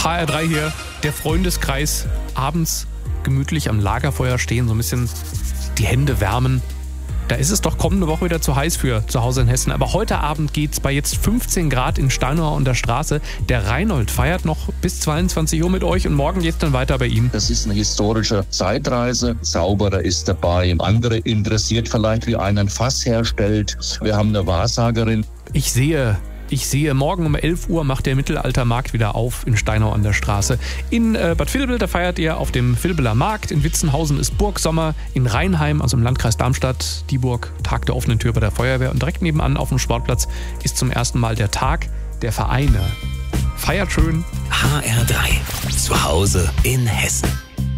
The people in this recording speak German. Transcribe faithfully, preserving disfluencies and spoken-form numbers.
H R drei hier, der Freundeskreis, abends gemütlich am Lagerfeuer stehen, so ein bisschen die Hände wärmen. Da ist es doch kommende Woche wieder zu heiß für zu Hause in Hessen. Aber heute Abend geht's bei jetzt fünfzehn Grad in Steinau an der Straße. Der Reinhold feiert noch bis zweiundzwanzig Uhr mit euch und morgen geht's dann weiter bei ihm. Das ist eine historische Zeitreise. Zauberer ist dabei. Andere interessiert vielleicht, wie einer ein Fass herstellt. Wir haben eine Wahrsagerin. Ich sehe... Ich sehe, morgen um elf Uhr macht der Mittelaltermarkt wieder auf in Steinau an der Straße. In äh, Bad Vilbel, da feiert ihr auf dem Vilbeler Markt. In Witzenhausen ist Burgsommer. In Rheinheim, also im Landkreis Darmstadt, Dieburg, Tag der offenen Tür bei der Feuerwehr. Und direkt nebenan auf dem Sportplatz ist zum ersten Mal der Tag der Vereine. Feiert schön. H R drei. Zu Hause in Hessen.